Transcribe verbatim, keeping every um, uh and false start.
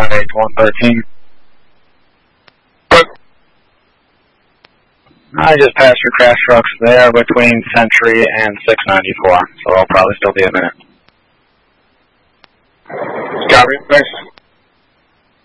five eight one thirteen. I just passed your crash trucks there between Century and six ninety-four, so I'll probably still be a minute. Copy, thanks.